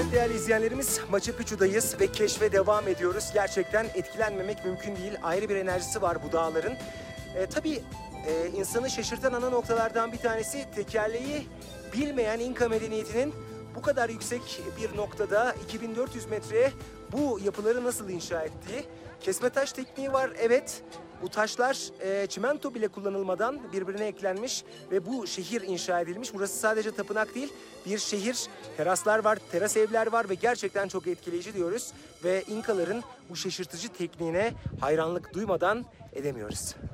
Evet değerli izleyenlerimiz, Machu Picchu'dayız ve keşfe devam ediyoruz. Gerçekten etkilenmemek mümkün değil. Ayrı bir enerjisi var bu dağların. Tabii insanı şaşırtan ana noktalardan bir tanesi tekerleği bilmeyen İnka medeniyetinin bu kadar yüksek bir noktada 2400 metreye bu yapıları nasıl inşa ettiği. Kesme taş tekniği var, evet. Bu taşlar çimento bile kullanılmadan birbirine eklenmiş ve bu şehir inşa edilmiş. Burası sadece tapınak değil, bir şehir. Teraslar var, teras evler var ve gerçekten çok etkileyici diyoruz. Ve İnkaların bu şaşırtıcı tekniğine hayranlık duymadan edemiyoruz.